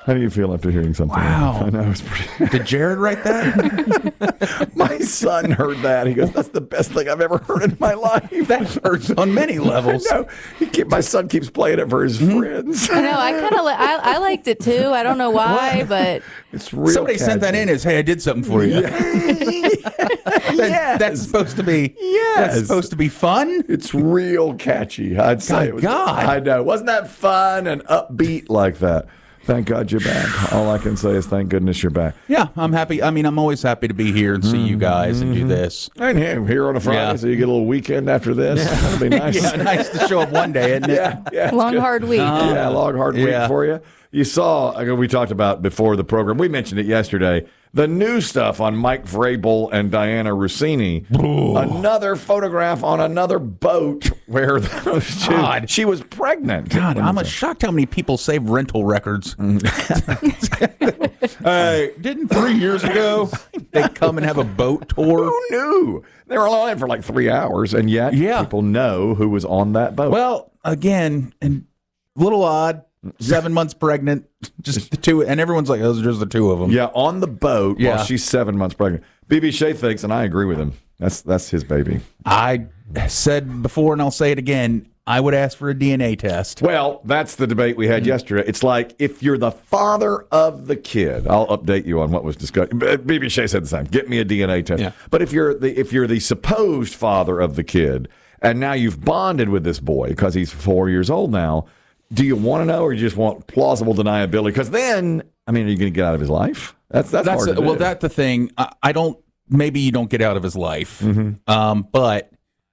How do you feel after hearing something? Wow. I know, it's pretty... Did Jared write that? My son heard that. He goes, that's the best thing I've ever heard in my life. That hurts on many levels. No, my son keeps playing it for his friends. I know. I kind of I liked it too. I don't know why, but It's real Somebody sent that in as, hey, I did something for you. Yes. That's supposed to be That's supposed to be fun? It's real catchy. I'd say it was. God. I know. Wasn't that fun and upbeat like that? Thank God you're back. All I can say is thank goodness you're back. Yeah, I'm happy. I mean, I'm always happy to be here and see you guys and do this. And here on a Friday, Yeah. so you get a little weekend after this. That'll be nice. Yeah, nice to show up one day, isn't it? Yeah, long hard week. yeah, long hard week Yeah. for you. You saw, we talked about before the program, we mentioned it yesterday, the new stuff on Mike Vrabel and Diana Rossini. Another photograph on another boat where those two, God. she was pregnant. God, I'm shocked how many people save rental records. Hey, didn't 3 years ago they come and have a boat tour? Who knew? They were on it for like 3 hours, and yet people know who was on that boat. Well, again, and a little odd. 7 months pregnant, just the two, and everyone's like, "Those are just the two of them." Yeah, on the boat Yeah. while she's 7 months pregnant. BB Shea thinks, and I agree with him, that's his baby. I said before, and I'll say it again. I would ask for a DNA test. Well, that's the debate we had yesterday. It's like, if you're the father of the kid, I'll update you on what was discussed. BB Shea said the same. Get me a DNA test. Yeah. But if you're the supposed father of the kid, and now you've bonded with this boy because he's 4 years old now, do you want to know, or you just want plausible deniability? Because then, I mean, are you going to get out of his life? That's hard to do. Well, that's the thing. I don't. Maybe you don't get out of his life, but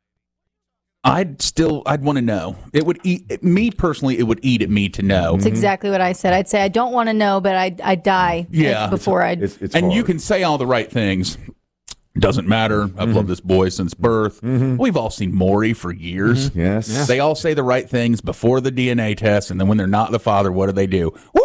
I'd want to know. It would eat me personally. It would eat at me to know. That's exactly what I said. I'd say I don't want to know, but I'd die before I'd. It's And hard. you can say all the right things. Doesn't matter. I've loved this boy since birth. We've all seen Maury for years. Yes. Yeah. They all say the right things before the DNA test, and then when they're not the father, what do? Woo!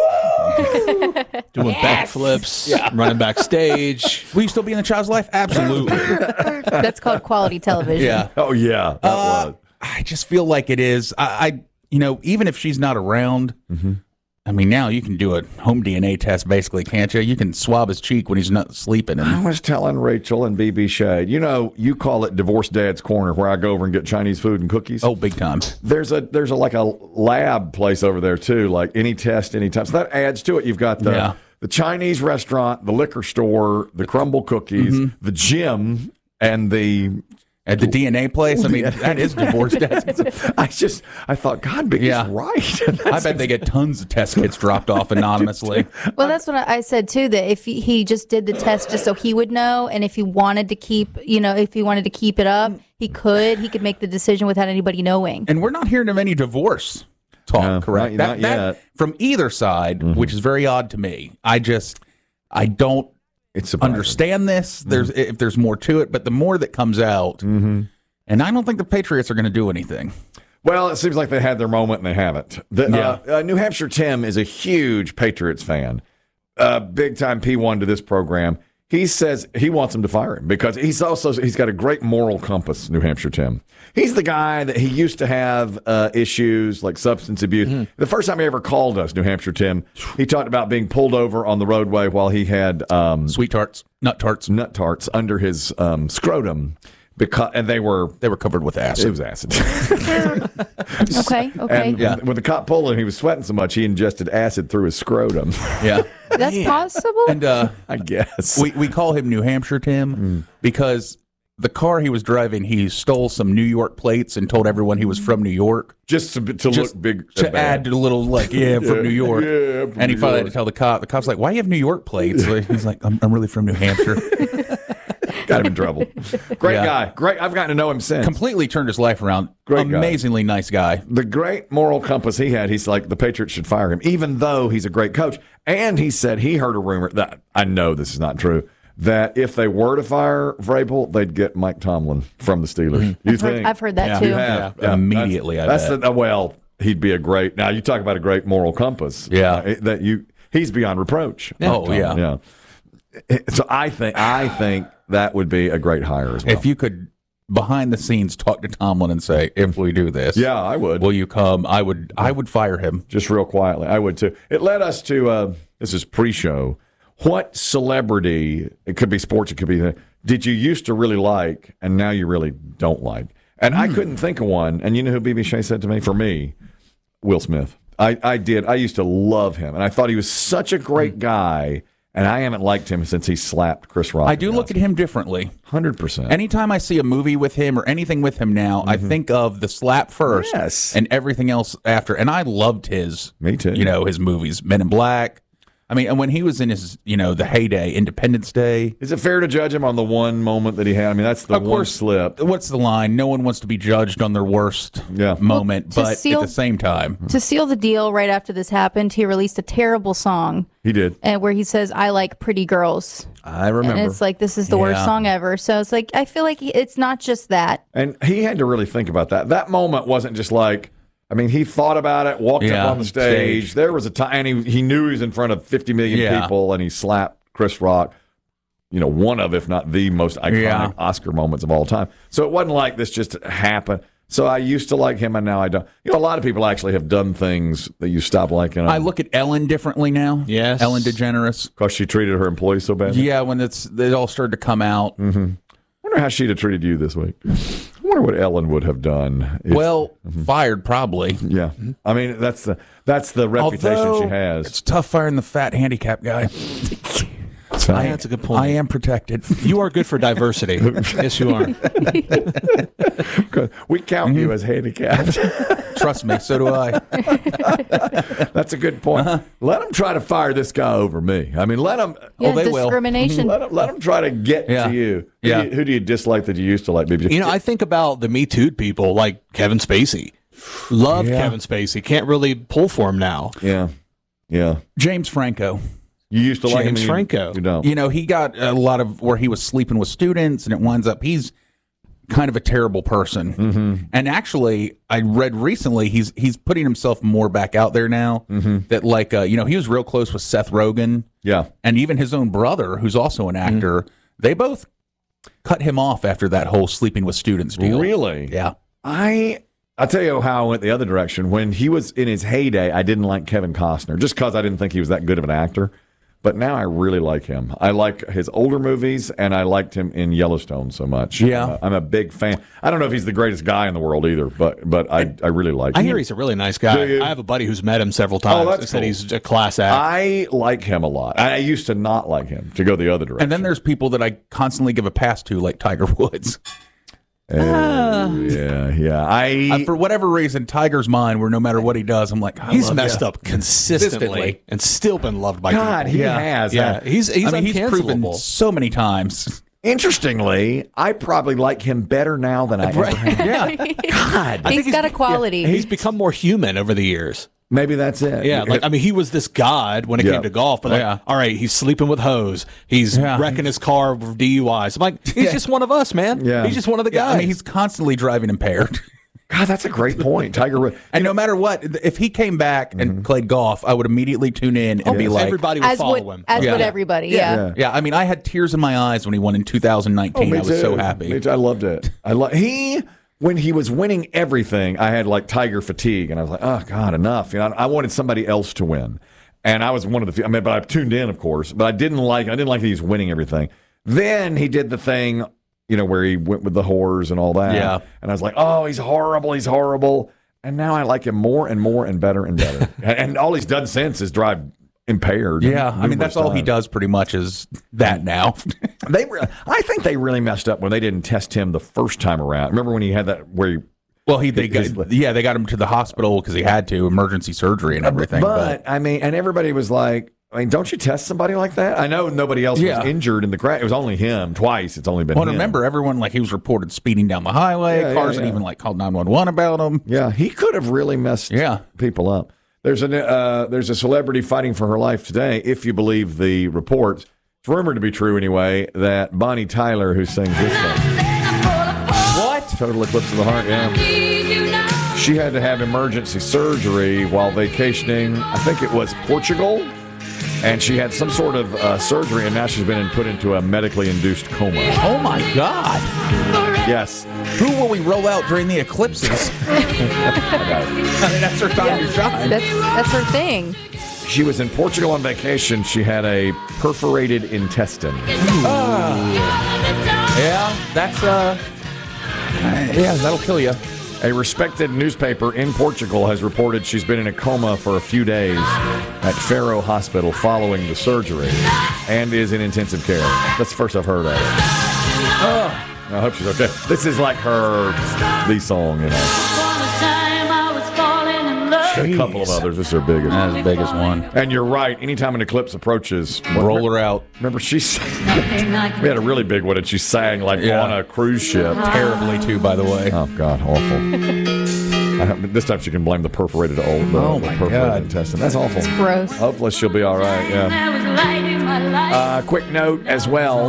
Doing backflips, running backstage. Will you still be in the child's life? Absolutely. That's called quality television. Yeah. Oh, yeah. That was. I just feel like it is. I even if she's not around, I mean, now you can do a home DNA test, basically, can't you? You can swab his cheek when he's not sleeping. I And was telling Rachel and BB Shade, you call it Divorced Dad's Corner, where I go over and get Chinese food and cookies. oh, big time. There's a like a lab place over there too, like any test, anytime. So that adds to it. You've got the Chinese restaurant, the liquor store, the crumble cookies, the gym, and the At the DNA place, I mean, that is divorced. I thought, God, Biggie's right. I bet they get tons of test kits dropped off anonymously. Well, that's what I said too. That if he just did the test just so he would know, and if he wanted to keep, it up, he could make the decision without anybody knowing. And we're not hearing of any divorce talk, No, correct? not yet. From either side, which is very odd to me. I don't It's surprising. understand this. If there's more to it, but the more that comes out, and I don't think the Patriots are going to do anything. Well, it seems like they had their moment and they haven't. New Hampshire Tim is a huge Patriots fan, big time P1 to this program. He says he wants him to fire him because he's got a great moral compass, New Hampshire Tim. He's the guy that he used to have issues like substance abuse. The first time he ever called us, New Hampshire Tim, he talked about being pulled over on the roadway while he had Sweet tarts, nut tarts under his scrotum. And they were covered with acid. It was acid. Okay. And when the cop pulled him, he was sweating so much he ingested acid through his scrotum. Yeah. That's possible. And I guess we call him New Hampshire Tim because the car he was driving, he stole some New York plates and told everyone he was from New York. Just to look big. To add a little, from New York. Yeah, I'm from and he New finally York. had to tell the cop. The cop's like, why do you have New York plates? He's like, I'm really from New Hampshire. Got him in trouble. Great Yeah. guy. Great. I've gotten to know him since. Completely turned his life around. Great guy. Amazingly nice guy. The great moral compass he had, he's like, the Patriots should fire him, even though he's a great coach. And he said he heard a rumor that, I know this is not true, that if they were to fire Vrabel, they'd get Mike Tomlin from the Steelers. You think? I've heard that too. You have. Yeah. Immediately, I bet. Well, he'd be a great. Now you talk about a great moral compass. Yeah. He's beyond reproach. Oh, yeah. Yeah. So I think that would be a great hire as well. If you could, behind the scenes, talk to Tomlin and say, if we do this, Yeah, I would. will you come? I would fire him. Just real quietly, I would too. It led us to this is pre-show, what celebrity, it could be sports, it could be, did you used to really like and now you really don't like? And I couldn't think of one. And you know who BB Shea said to me? For me, Will Smith. I did. I used to love him. And I thought he was such a great guy. And I haven't liked him since he slapped Chris Rock. I do look at him differently. 100%. Anytime I see a movie with him or anything with him now, I think of the slap first and everything else after. And I loved his, Me too. his movies, Men in Black. I mean, and when he was in his, the heyday, Independence Day. Is it fair to judge him on the one moment that he had? I mean, that's the one slip. What's the line? No one wants to be judged on their worst moment, but at the same time. To seal the deal, right after this happened, he released a terrible song. He did. And where he says, I like pretty girls. I remember. And it's like, this is the worst song ever. So it's like, I feel like it's not just that. And he had to really think about that. That moment wasn't just like, I mean, he thought about it, walked up on the stage. There was a time, and he knew he was in front of 50 million people, and he slapped Chris Rock, one of, if not the most iconic Oscar moments of all time. So it wasn't like this just happened. So I used to like him, and now I don't. A lot of people actually have done things that you stop liking them. I look at Ellen differently now. Yes. Ellen DeGeneres. Because she treated her employees so badly? Yeah, when it all started to come out. Mm-hmm. I wonder how she'd have treated you this week. I wonder what Ellen would have done. Fired probably. Yeah, I mean that's the reputation she has. It's tough firing the fat handicap guy. That's a good point. I am protected. You are good for diversity. Yes, you are. We count you as handicapped. Trust me, so do I. That's a good point. Let them try to fire this guy over me. I mean, let them. Yeah, they discrimination. Let them try to get to you. Who do you dislike that you used to like? Maybe I think about the Me Too people like Kevin Spacey. Love Kevin Spacey. Can't really pull for him now. Yeah. James Franco. You used to like him. James Franco. You don't. He got a lot of where he was sleeping with students, and it winds up he's kind of a terrible person. Mm-hmm. And actually, I read recently he's putting himself more back out there now. Mm-hmm. That he was real close with Seth Rogen. Yeah, and even his own brother, who's also an actor, they both cut him off after that whole sleeping with students deal. Really? Yeah. I'll tell you how I went the other direction. When he was in his heyday, I didn't like Kevin Costner just because I didn't think he was that good of an actor. But now I really like him. I like his older movies, and I liked him in Yellowstone so much. Yeah. I'm a big fan. I don't know if he's the greatest guy in the world either, but I really like him. I hear he's a really nice guy. I have a buddy who's met him several times. That's said cool. he's a class act. I like him a lot. I used to not like him, to go the other direction. And then there's people that I constantly give a pass to, like Tiger Woods. Yeah. For whatever reason, Tiger's mine, where no matter what he does, I'm like, he's messed up consistently and still been loved by God, people. he has. Yeah, he's proven so many times. Interestingly, I probably like him better now than I ever have. God, he's got a quality. He's become more human over the years. Maybe that's it. Yeah, he was this god when it came to golf, but all right, he's sleeping with hoes. He's wrecking his car with DUIs. I'm like, he's just one of us, man. Yeah. He's just one of the guys. He's constantly driving impaired. God, that's a great point. Tiger Woods. And no matter what, if he came back and played golf, I would immediately tune in and be like, everybody would follow him. As would everybody, yeah. I mean, I had tears in my eyes when he won in 2019. I was so happy. Me too. I loved it. When he was winning everything, I had like Tiger fatigue, and I was like, oh God, enough. I wanted somebody else to win, and I was one of the few. But I tuned in, of course, but I didn't like that he was winning everything. Then he did the thing, where he went with the whores and all that. Yeah, and I was like, oh, he's horrible. And now I like him more and more and better and better. and all he's done since is drive impaired. Yeah, I mean that's all he does pretty much is that now. I think they really messed up when they didn't test him the first time around. Remember when he had that where he they got him to the hospital because he had to emergency surgery and everything. But I mean, and everybody was like, don't you test somebody like that? I know nobody else was injured in the crash. It was only him twice. It's only been him. Remember, everyone he was reported speeding down the highway. Cars had even called 911 about him. Yeah, he could have really messed people up. There's a celebrity fighting for her life today, if you believe the reports. It's rumored to be true anyway, that Bonnie Tyler, who sings this song. What? Total Eclipse of the Heart, yeah. She had to have emergency surgery while vacationing, I think it was Portugal, and she had some sort of surgery, and now she's been put into a medically induced coma. Oh, my God. Yes. Who will we roll out during the eclipses? I mean, that's her time to shine. That's her thing. she was in Portugal on vacation. She had a perforated intestine. Yeah, that's that'll kill you. A respected newspaper in Portugal has reported she's been in a coma for a few days at Faro Hospital following the surgery and is in intensive care. That's the first I've heard of it. I hope she's okay. This is like her lead song, you know. A couple of others. This is her biggest. That's the biggest one. And you're right. Anytime an eclipse approaches, roll her out. Remember, we had a really big one, and she sang like on a cruise ship. Terribly, too, by the way. Oh, God, awful. This time she can blame the perforated intestine. That's awful. It's gross. Hopefully she'll be all right, yeah. Quick note as well.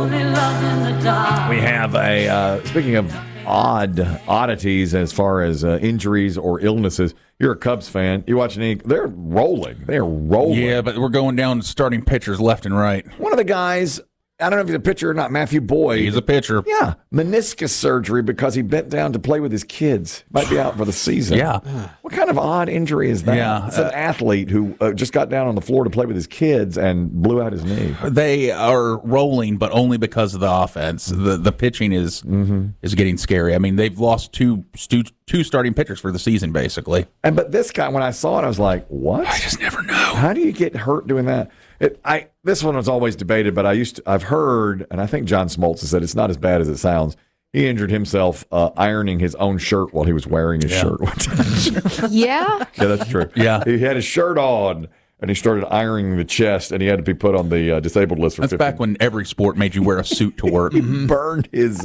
We have speaking of oddities as far as injuries or illnesses. You're a Cubs fan. You watching any? They're rolling. They are rolling. Yeah, but we're going down starting pitchers left and right. One of the guys, I don't know if he's a pitcher or not, Matthew Boyd. He's a pitcher. Yeah. Meniscus surgery because he bent down to play with his kids. Might be out for the season. Yeah. What kind of odd injury is that? Yeah. It's an athlete who just got down on the floor to play with his kids and blew out his knee. They are rolling, but only because of the offense. The pitching is getting scary. I mean, they've lost two starting pitchers for the season, basically. But this guy, when I saw it, I was like, what? I just never know. How do you get hurt doing that? This one was always debated, but I've heard, and I think John Smoltz has said it's not as bad as it sounds. He injured himself ironing his own shirt while he was wearing his shirt one time. Yeah? Yeah, that's true. Yeah. He had his shirt on, and he started ironing the chest, and he had to be put on the disabled list for That's 15. back when every sport made you wear a suit to work. He burned his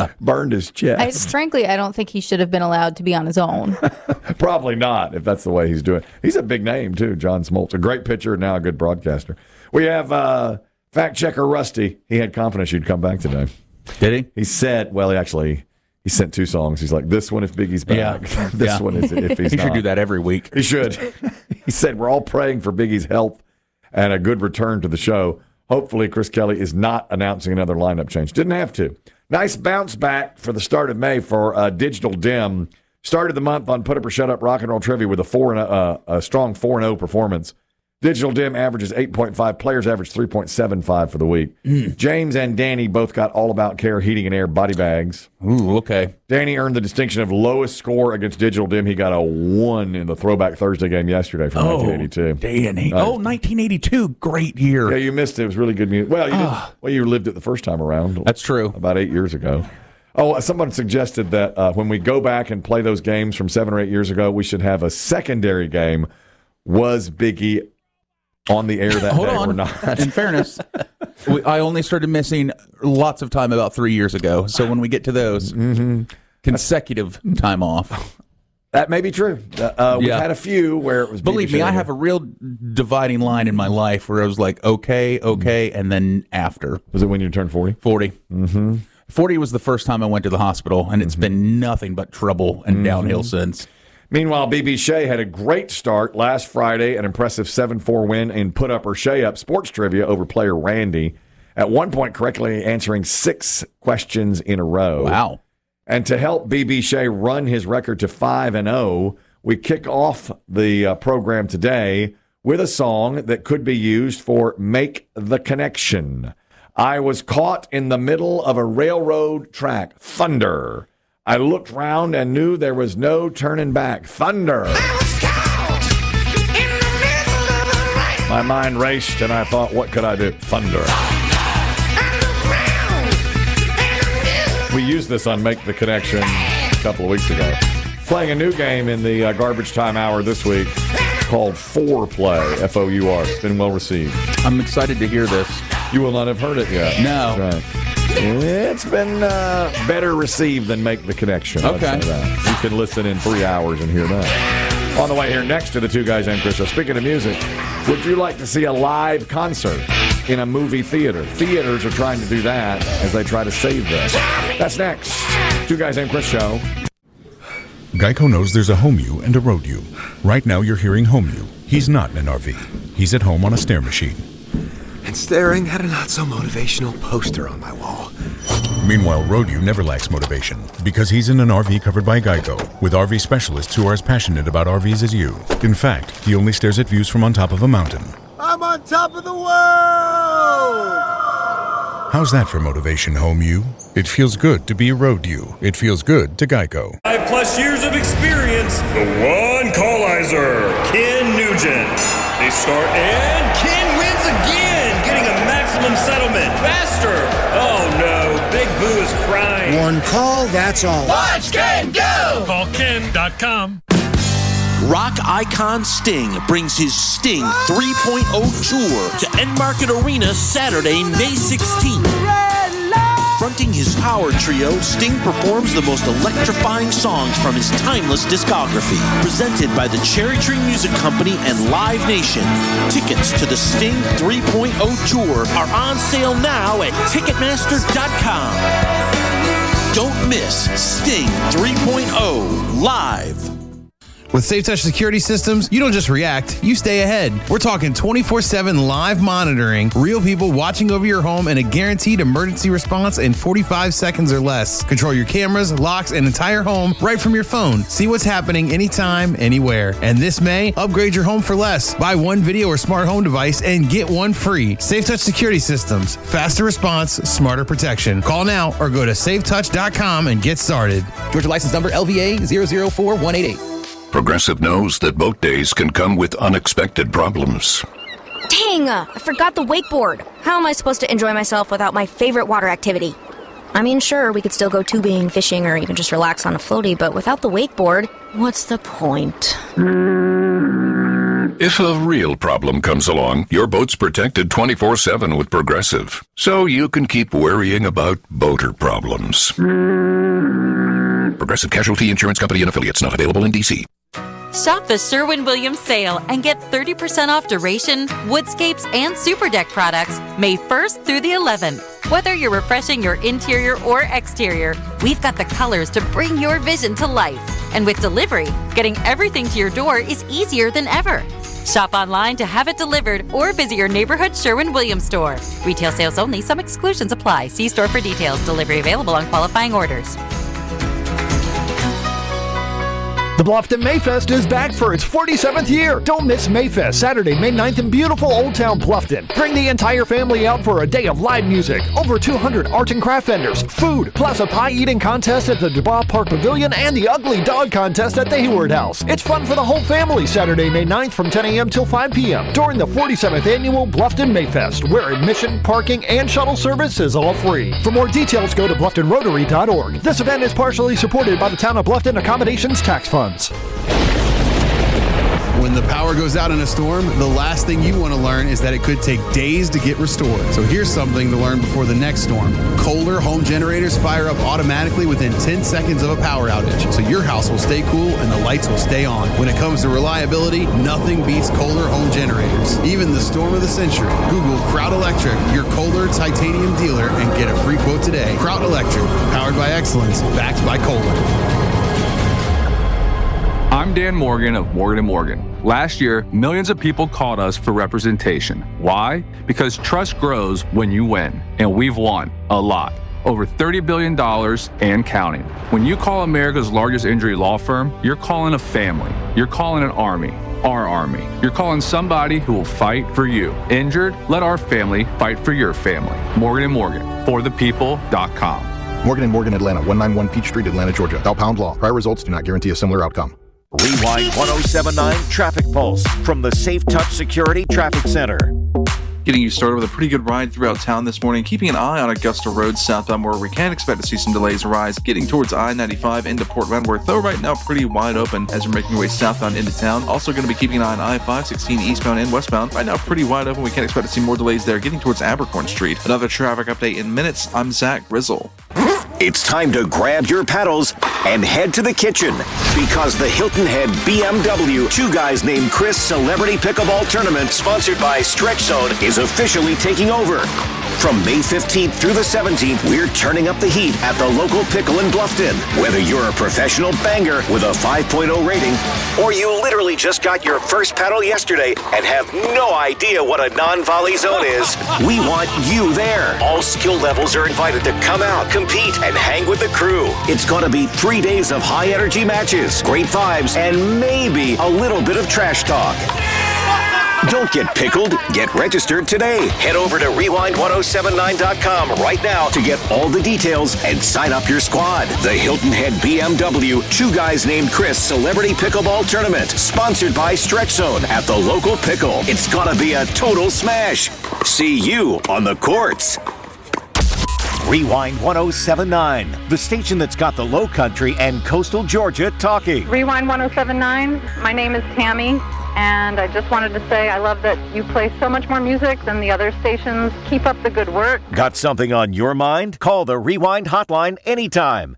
chest. Frankly, I don't think he should have been allowed to be on his own. Probably not, if that's the way he's doing. He's a big name, too, John Smoltz. A great pitcher, now a good broadcaster. We have fact checker Rusty. He had confidence you'd come back today. Did he? He said, well, he sent 2 songs. He's like, this one if Biggie's back. This one is if he's he not. should do that every week. He should. He said, we're all praying for Biggie's health and a good return to the show. Hopefully, Chris Kelly is not announcing another lineup change. Didn't have to. Nice bounce back for the start of May for Digital Dim. Started the month on Put Up or Shut Up Rock and Roll Trivia with a strong 4-0 performance. Digital Dim averages 8.5. Players average 3.75 for the week. James and Danny both got All About Care Heating and Air body bags. Ooh, okay. Danny earned the distinction of lowest score against Digital Dim. He got a 1 in the Throwback Thursday game yesterday from 1982. Danny. 1982. Great year. Yeah, you missed it. It was really good music. Well, you lived it the first time around. That's true. About 8 years ago. Oh, someone suggested that when we go back and play those games from 7 or 8 years ago, we should have a secondary game. Was Biggie on the air that day or not? In fairness, I only started missing lots of time about 3 years ago. So when we get to those, consecutive time off. That may be true. We've had a few where it was. Believe me, I have a real dividing line in my life where I was like, okay, and then after. Was it when you turned 40? 40. 40 was the first time I went to the hospital, and it's been nothing but trouble and downhill since. Meanwhile, BB Shea had a great start last Friday, an impressive 7-4 win in Put Up or Shea Up sports trivia over player Randy, at one point correctly answering 6 questions in a row. Wow. And to help BB Shea run his record to 5-0, we kick off the program today with a song that could be used for Make the Connection. I was caught in the middle of a railroad track. Thunder. I looked round and knew there was no turning back. Thunder. My mind raced and I thought, what could I do? Thunder. We used this on Make the Connection a couple of weeks ago. Playing a new game in the garbage time hour this week called Fourplay, F-O-U-R. It's been well received. I'm excited to hear this. You will not have heard it yet. No. That's right. It's been better received than Make the Connection. Okay. You can listen in 3 hours and hear that. On the way here next to the Two Guys and Chris Show. Speaking of music, would you like to see a live concert in a movie theater? Theaters are trying to do that as they try to save this. That's next. Two Guys and Chris Show. Geico knows there's a home you and a road you. Right now you're hearing home you. He's not in an RV. He's at home on a stair machine. And staring at a not-so-motivational poster on my wall. Meanwhile, Roadview never lacks motivation because he's in an RV covered by Geico with RV specialists who are as passionate about RVs as you. In fact, he only stares at views from on top of a mountain. I'm on top of the world! How's that for motivation, home you? It feels good to be a Roadview. It feels good to Geico. 5+ years of experience. The one callizer, Ken Nugent. They start and Ken wins again, getting a maximum settlement faster. Oh no, Big Boo is crying. One call, that's all. Watch Ken go! Call Ken.com. Rock icon Sting brings his Sting 3.0 tour to Enmarket Arena Saturday, May 16th. Fronting his power trio, Sting performs the most electrifying songs from his timeless discography. Presented by the Cherry Tree Music Company and Live Nation. Tickets to the Sting 3.0 tour are on sale now at Ticketmaster.com. Don't miss Sting 3.0 live. With SafeTouch security systems, you don't just react, you stay ahead. We're talking 24/7 live monitoring, real people watching over your home, and a guaranteed emergency response in 45 seconds or less. Control your cameras, locks, and entire home right from your phone. See what's happening anytime, anywhere. And this May, upgrade your home for less. Buy one video or smart home device and get one free. SafeTouch security systems. Faster response, smarter protection. Call now or go to safetouch.com and get started. Georgia license number LVA 004188. Progressive knows that boat days can come with unexpected problems. Dang, I forgot the wakeboard. How am I supposed to enjoy myself without my favorite water activity? I mean, sure, we could still go tubing, fishing, or even just relax on a floaty, but without the wakeboard, what's the point? If a real problem comes along, your boat's protected 24/7 with Progressive, so you can keep worrying about boater problems. Progressive Casualty Insurance Company and Affiliates, not available in D.C. Shop the Sherwin-Williams sale and get 30% off Duration, Woodscapes, and Super Deck products May 1st through the 11th. Whether you're refreshing your interior or exterior, we've got the colors to bring your vision to life. And with delivery, getting everything to your door is easier than ever. Shop online to have it delivered or visit your neighborhood Sherwin-Williams store. Retail sales only. Some exclusions apply. See store for details. Delivery available on qualifying orders. The Bluffton Mayfest is back for its 47th year. Don't miss Mayfest, Saturday, May 9th in beautiful Old Town Bluffton. Bring the entire family out for a day of live music, over 200 art and craft vendors, food, plus a pie eating contest at the Dubois Park Pavilion and the Ugly Dog contest at the Hayward House. It's fun for the whole family, Saturday, May 9th from 10 a.m. till 5 p.m. during the 47th annual Bluffton Mayfest, where admission, parking, and shuttle service is all free. For more details, go to BlufftonRotary.org. This event is partially supported by the Town of Bluffton Accommodations Tax Fund. When the power goes out in a storm, the last thing you want to learn is that it could take days to get restored. So here's something to learn before the next storm. Kohler home generators fire up automatically within 10 seconds of a power outage, so your house will stay cool and the lights will stay on. When it comes to reliability, nothing beats Kohler home generators. Even the storm of the century. Google Kraut Electric, your Kohler titanium dealer, and get a free quote today. Kraut Electric, powered by excellence, backed by Kohler. I'm Dan Morgan of Morgan & Morgan. Last year, millions of people called us for representation. Why? Because trust grows when you win, and we've won a lot. Over $30 billion and counting. When you call America's largest injury law firm, you're calling a family. You're calling an army. Our army. You're calling somebody who will fight for you. Injured? Let our family fight for your family. Morgan & Morgan. ForThePeople.com. Morgan & Morgan, Atlanta, 191 Peachtree, Atlanta, Georgia. Thou pound law. Prior results do not guarantee a similar outcome. Rewind 1079 Traffic Pulse from the Safe Touch Security Traffic Center. Getting you started with a pretty good ride throughout town this morning, keeping an eye on Augusta Road southbound where we can expect to see some delays arise, getting towards I-95 into Port Wentworth, though right now pretty wide open as you're making your way southbound into town. Also going to be keeping an eye on I-516 eastbound and westbound, right now pretty wide open. We can't expect to see more delays there, getting towards Abercorn Street. Another traffic update in minutes. I'm Zach Grizzle. It's time to grab your paddles and head to the kitchen because the Hilton Head BMW Two Guys Named Chris Celebrity Pickleball Tournament, sponsored by Stretch Zone, is officially taking over. From May 15th through the 17th, we're turning up the heat at the local pickle in Bluffton. Whether you're a professional banger with a 5.0 rating, or you literally just got your first paddle yesterday and have no idea what a non-volley zone is, we want you there. All skill levels are invited to come out, compete, and hang with the crew. It's going to be 3 days of high-energy matches, great vibes, and maybe a little bit of trash talk. Don't get pickled. Get registered today. Head over to rewind1079.com right now to get all the details and sign up your squad. The Hilton Head BMW Two Guys Named Chris Celebrity Pickleball Tournament, sponsored by Stretch Zone at the local pickle. It's gonna be a total smash. See you on the courts. Rewind 1079, the station that's got the Low Country and coastal Georgia talking. Rewind 1079, my name is Tammy, and I just wanted to say I love that you play so much more music than the other stations. Keep up the good work. Got something on your mind? Call the Rewind hotline anytime.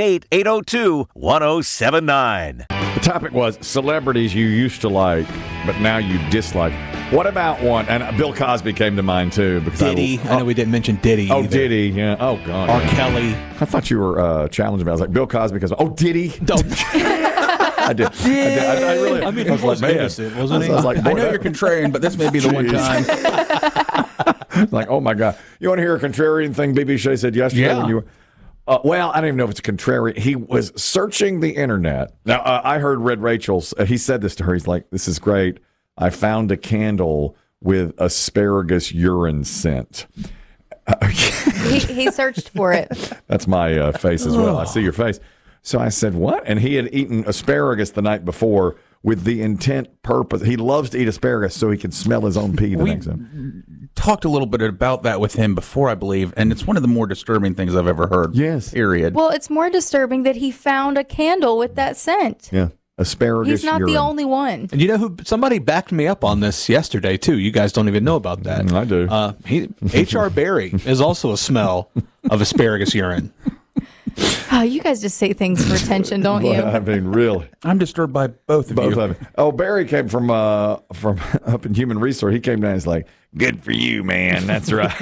888-802-1079. The topic was celebrities you used to like, but now you dislike. What about one? And Bill Cosby came to mind, too. Because Diddy. I know we didn't mention Diddy Oh, either. Diddy, yeah. Oh, God. R. Kelly. I thought you were challenging me. I was like, Bill Cosby. Because, oh, Diddy. I did. I really. I mean, I was like, man. innocent, wasn't he? I was like, I know you're contrarian, but this may be the one time. Like, oh, my God. You want to hear a contrarian thing BB Shea said yesterday? Yeah. When you were, well, I don't even know if it's a contrarian. He was searching the internet. Now, I heard Red Rachel's. He said this to her. He's like, this is great. I found a candle with asparagus urine scent. He searched for it. That's my face as well. I see your face. So I said, what? And he had eaten asparagus the night before with the intent purpose. He loves to eat asparagus so he can smell his own pee the next day. Talked a little bit about that with him before, I believe, and it's one of the more disturbing things I've ever heard. Yes. Period. Well, it's more disturbing that he found a candle with that scent. Yeah. Asparagus He's not urine. the only one. And you know who? Somebody backed me up on this yesterday too. You guys don't even know about that. I do. H.R. Berry is also a smell of asparagus urine. Oh, you guys just say things for attention, don't you? I mean, really. I'm disturbed by both of you. Of them. Oh, Barry came from up in Human Resource. He came down and he's like, good for you, man. That's right.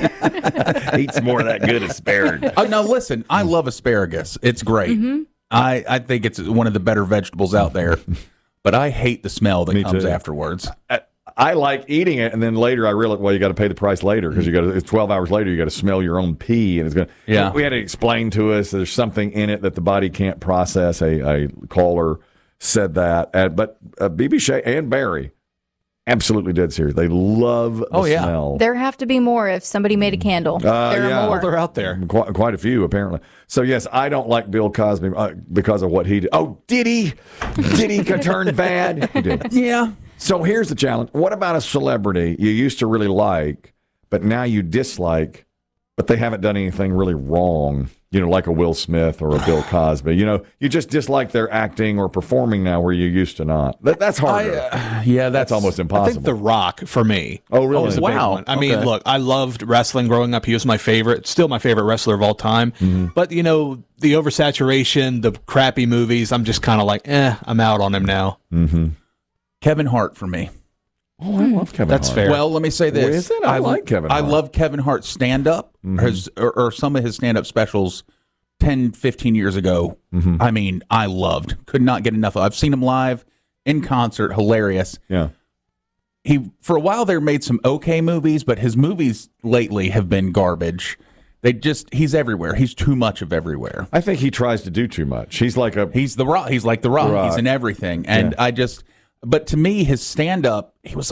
Eat some more of that good asparagus. Now, listen, I love asparagus. It's great. Mm-hmm. I think it's one of the better vegetables out there, but I hate the smell that comes too. afterwards. I like eating it, and then later I realized, well, you got to pay the price later because it's 12 hours later. You got to smell your own pee, and it's going. Yeah. We had to explain to us there's something in it that the body can't process. A caller said that, but BB Shea and Barry, absolutely dead serious. They love the smell. There have to be more if somebody made a candle. There are more. They're out there. Quite a few, apparently. So, yes, I don't like Bill Cosby because of what he did. Oh, did he? Did he turn bad? He did. Yeah. So here's the challenge. What about a celebrity you used to really like, but now you dislike, but they haven't done anything really wrong, like a Will Smith or a Bill Cosby? You just dislike their acting or performing now where you used to not. That's harder. That's almost impossible. I think The Rock, for me. Oh, really? Is a big one. I mean, look, I loved wrestling growing up. He was my favorite, still my favorite wrestler of all time. Mm-hmm. But, the oversaturation, the crappy movies, I'm just kind of like, I'm out on him now. Mm-hmm. Kevin Hart for me. Oh, I love Kevin Hart. That's fair. Well, let me say this. Is it? I like Kevin Hart. I love Kevin Hart's stand-up, or some of his stand-up specials 10, 15 years ago. Mm-hmm. I mean, I loved. Could not get enough of. I've seen him live, in concert, hilarious. Yeah. For a while there, made some okay movies, but his movies lately have been garbage. He's everywhere. He's too much of everywhere. I think he tries to do too much. He's like The Rock. He's like The Rock. He's in everything. And but to me, his stand-up, he was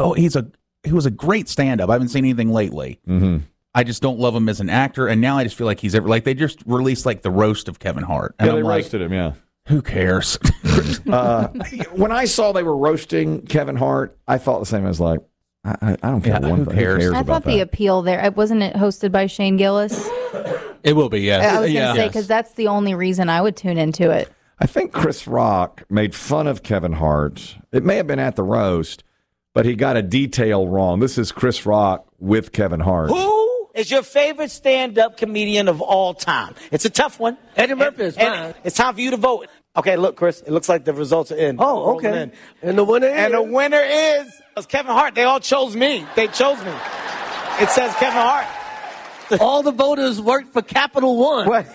a great stand-up. I haven't seen anything lately. Mm-hmm. I just don't love him as an actor, and now I just feel like he's like they just released like the roast of Kevin Hart. And they I'm roasted him. Yeah. Who cares? When I saw they were roasting Kevin Hart, I thought the same. I was like, I don't care. Who cares? I thought the appeal there, wasn't it hosted by Shane Gillis? It will be, yes. I was going to say, because that's the only reason I would tune into it. I think Chris Rock made fun of Kevin Hart. It may have been at the roast, but he got a detail wrong. This is Chris Rock with Kevin Hart. Who? is your favorite stand-up comedian of all time? It's a tough one. Eddie Murphy is fine. It's time for you to vote. Okay, look, Chris, it looks like the results are in. Oh, okay. And the winner is? And the winner is Kevin Hart. They all chose me. They chose me. It says Kevin Hart. All the voters worked for Capital One.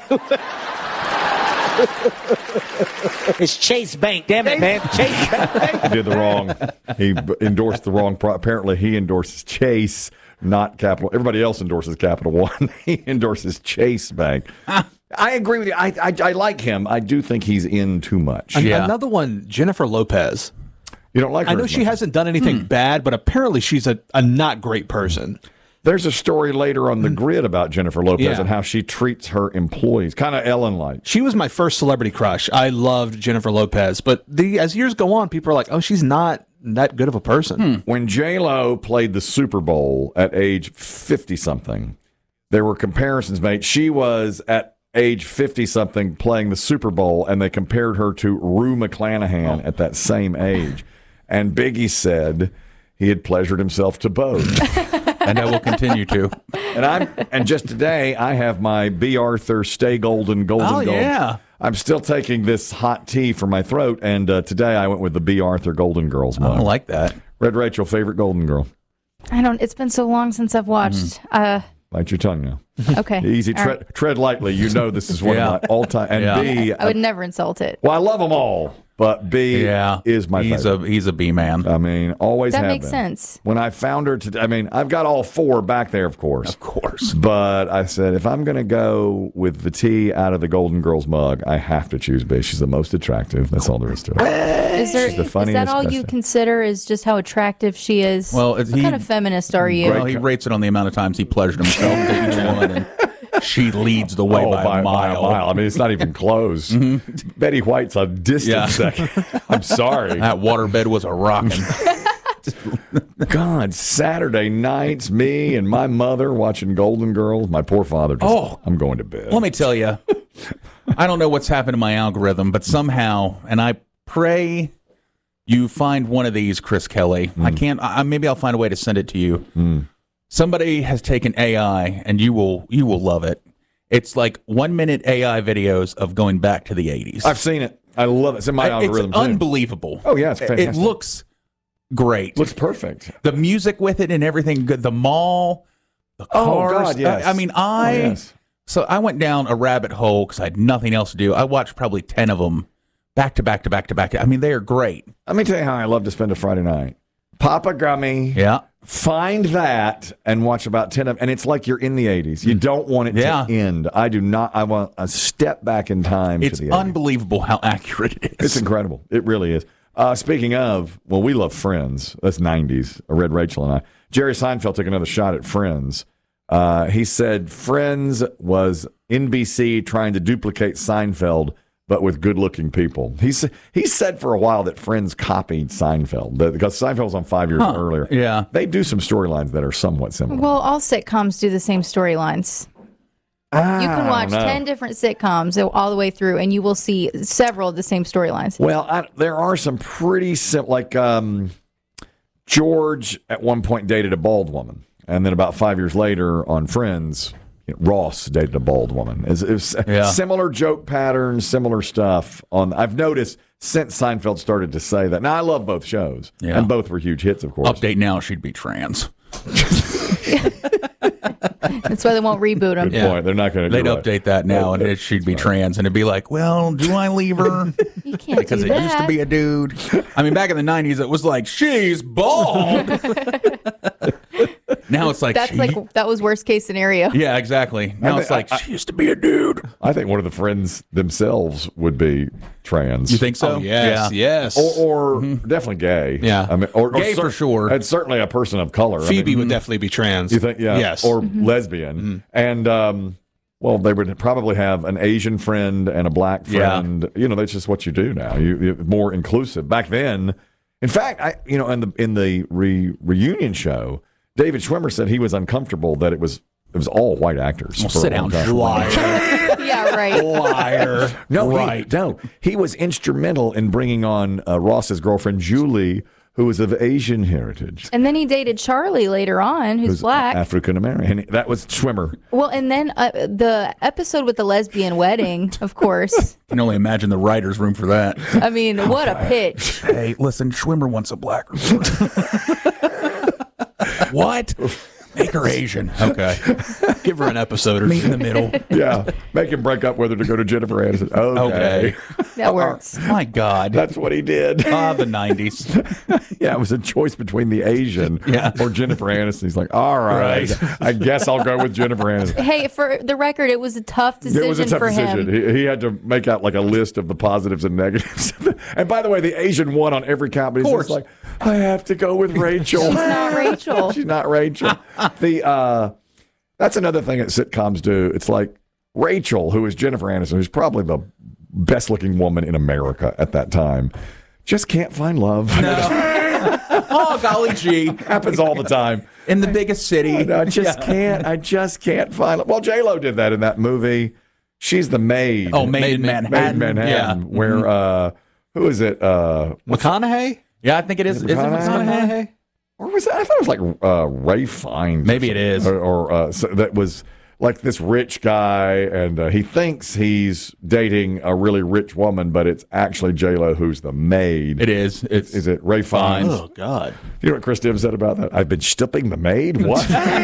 It's Chase Bank. Damn it, man. Chase Bank. He did the wrong. He endorsed the wrong. Apparently, he endorses Chase, not Capital. Everybody else endorses Capital One. He endorses Chase Bank. I agree with you. I like him. I do think he's in too much. Another one, Jennifer Lopez. You don't like her? I know she hasn't done anything bad, but apparently she's a not great person. There's a story later on the grid about Jennifer Lopez and how she treats her employees, kind of Ellen-like. She was my first celebrity crush. I loved Jennifer Lopez, but as years go on, people are like, "Oh, she's not that good of a person." When J-Lo played the Super Bowl at age 50-something, there were comparisons made. She was at age 50-something playing the Super Bowl, and they compared her to Rue McClanahan at that same age. And Biggie said he had pleasured himself to both. And I will continue to. And just today, I have my B. Arthur Stay Golden Gold. Yeah. I'm still taking this hot tea for my throat, and today I went with the B. Arthur Golden Girls mug. I like that. Red Rachel, favorite Golden Girl? It's been so long since I've watched. Bite your tongue now. Okay. Easy, tread lightly. You know this is one of my all-time. And B. I would never insult it. Well, I love them all. But B is my favorite. He's a B man. I mean, always that have makes been. sense. When I found her today, I mean, I've got all four back there, of course. Of course. But I said, if I'm going to go with the tea out of the Golden Girls mug, I have to choose B. She's the most attractive. That's all there is to it. She's the funniest. Is that all you consider is just how attractive she is? Well, what kind of feminist are you? Well, he rates it on the amount of times he pleasured himself to each one. And she leads the way by a mile. I mean, it's not even close. Betty White's a distant second. I'm sorry. That waterbed was a rockin'. God, Saturday nights, me and my mother watching Golden Girls. My poor father. I'm going to bed. Let me tell you, I don't know what's happened to my algorithm, but somehow, and I pray you find one of these, Chris Kelly. I can't. Maybe I'll find a way to send it to you. Somebody has taken AI, and you will love it. It's like 1 minute AI videos of going back to the 80s. I've seen it. I love it. It's in my algorithm. It's unbelievable. Oh, yeah, it's fantastic. It looks great. Looks perfect. The music with it and everything good. The mall, the cars. Oh, God, yes. I mean, So I went down a rabbit hole because I had nothing else to do. I watched probably 10 of them back to back to back to back. I mean, they are great. Let me tell you how I love to spend a Friday night. Pop a gummy. Yeah. Find that and watch about 10 of them. And it's like you're in the 80s. You don't want it to end. I do not. I want a step back in time to the 80s. It's unbelievable how accurate it is. It's incredible. It really is. Speaking of, well, we love Friends. That's 90s. Red Rachel and I. Jerry Seinfeld took another shot at Friends. He said Friends was NBC trying to duplicate Seinfeld, but with good-looking people. He said for a while that Friends copied Seinfeld, because Seinfeld was on 5 years earlier. Yeah. They do some storylines that are somewhat similar. Well, all sitcoms do the same storylines. You can watch 10 different sitcoms all the way through, and you will see several of the same storylines. Well, there are some pretty simple, like George at one point dated a bald woman, and then about 5 years later on Friends, Ross dated a bald woman. It's similar joke patterns, similar stuff. I've noticed since Seinfeld started to say that. Now, I love both shows, and both were huge hits, of course. Update now, she'd be trans. That's why they won't reboot them. Good point. They're not going to They'd update that now, and she'd be trans, and it'd be like, well, do I leave her? You can't because do it used to that. be a dude. I mean, back in the 90s, it was like, she's bald. Now it's like, that was worst case scenario. Yeah, exactly. Now it's like, she used to be a dude. I think one of the Friends themselves would be trans. You think so? Oh, yes, yes. Or definitely gay. Yeah. I mean, or gay for sure. And certainly a person of color. Phoebe would definitely be trans. You think? Yeah. Yes. Or lesbian. And, well, they would probably have an Asian friend and a black friend. Yeah. That's just what you do now. You're more inclusive. Back then, in fact, in the reunion show, David Schwimmer said he was uncomfortable that it was all white actors. Well, sit down, liar. Yeah, right. Liar. No, He was instrumental in bringing on Ross's girlfriend, Julie, who was of Asian heritage. And then he dated Charlie later on, who's black. African American. That was Schwimmer. Well, and then the episode with the lesbian wedding, of course. I can only imagine the writer's room for that. I mean, what a pitch. Hey, listen, Schwimmer wants a black What? Make her Asian. Okay. Give her an episode or meet in the middle. Yeah. Make him break up whether to go to Jennifer Aniston. Okay. That works. My God. That's what he did. The 90s. Yeah, it was a choice between the Asian or Jennifer Aniston. He's like, all right. I guess I'll go with Jennifer Aniston. Hey, for the record, it was a tough decision It was a tough for decision. him. He had to make out like a list of the positives and negatives. And by the way, the Asian won on every count, but he's just like, I have to go with Rachel. She's not Rachel. She's not Rachel. That's another thing that sitcoms do. It's like Rachel, who is Jennifer Aniston, who's probably the best looking woman in America at that time, just can't find love. No. Oh, golly gee. Happens all the time. In the biggest city. I just can't find love. Well, J-Lo did that in that movie. She's the maid. Oh, Maid in Manhattan. Maid in Manhattan. Yeah. Where, who is it? McConaughey? Yeah, I think it is. Is it McConaughey? Or was it? I thought it was like Ray Fiennes. Maybe it is. Or so that was like this rich guy, and he thinks he's dating a really rich woman, but it's actually J-Lo who's the maid. It is. Is it Ray Fiennes? Oh, God. You know what Chris Dim said about that? I've been stipping the maid? What?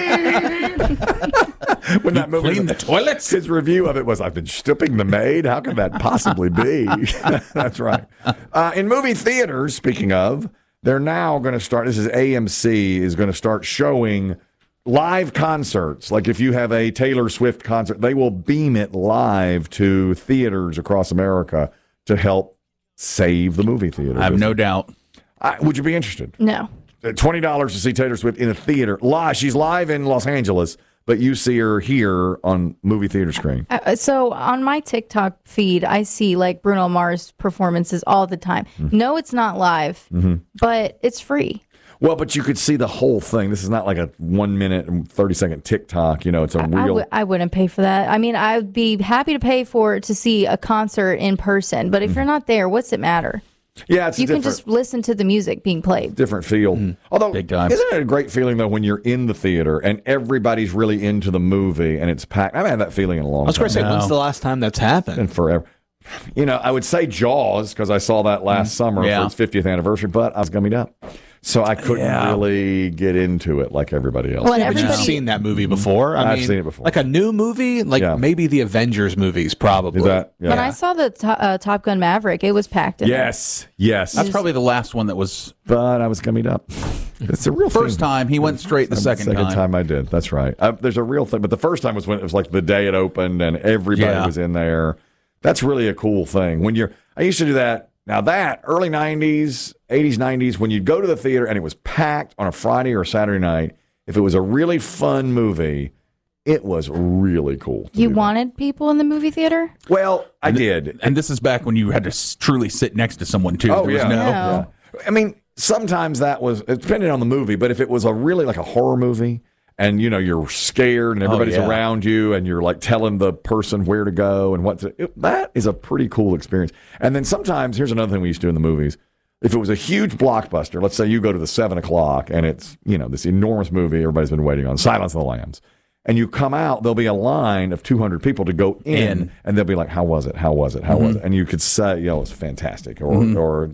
When that movie clean the toilets? His review of it was, I've been stipping the maid? How could that possibly be? That's right. In movie theaters, speaking of, they're now going to start, this is AMC, is going to start showing live concerts. Like if you have a Taylor Swift concert, they will beam it live to theaters across America to help save the movie theater. I have no doubt. Would you be interested? No. $20 to see Taylor Swift in a theater. Live. She's live in Los Angeles, but you see her here on movie theater screen. So on my TikTok feed, I see like Bruno Mars performances all the time. No, it's not live, but it's free. Well, but you could see the whole thing. This is not like a 1 minute and 30-second TikTok. You know, it's a real. I wouldn't pay for that. I mean, I would be happy to pay to see a concert in person, but if you're not there, what's it matter? Yeah, it's you can just listen to the music being played. Different feel. Although, big time. Isn't it a great feeling though when you're in the theater and everybody's really into the movie and it's packed? I haven't had that feeling in a long time. I was going to say, when's the last time that's happened? And forever. You know, I would say Jaws because I saw that last summer for its 50th anniversary, but I was gummied up. So I couldn't really get into it like everybody else. Well, but you've seen that movie before. I've seen it before. Like a new movie, like maybe the Avengers movies, probably. That, When I saw the Top Gun Maverick, it was packed in. Yes. That's probably the last one that was. But I was gummied up. It's a real first thing. time. He went straight the second time. Second time I did. That's right. There's a real thing. But the first time was when it was like the day it opened and everybody was in there. That's really a cool thing. I used to do that. Now that, early 90s, 80s, 90s, when you'd go to the theater and it was packed on a Friday or Saturday night, if it was a really fun movie, it was really cool. You wanted people in the movie theater? Well, I did. And this is back when you had to truly sit next to someone, too. Oh, There was yeah. I mean, sometimes that was, it depended on the movie, but if it was a really like a horror movie, and, you know, you're scared and everybody's around you and you're like telling the person where to go and that is a pretty cool experience. And then sometimes, here's another thing we used to do in the movies. If it was a huge blockbuster, let's say you go to the 7 o'clock and it's, you know, this enormous movie everybody's been waiting on, Silence of the Lambs. And you come out, there'll be a line of 200 people to go in. And they'll be like, how was it? How was it? How was it? And you could say, you know, it's fantastic or